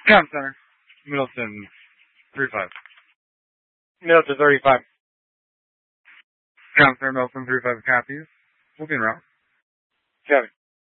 Comm Center. Middleton, 3-5. Middleton 35. Comm Center, Middleton, 3-5 copies. We'll be in route. Copy.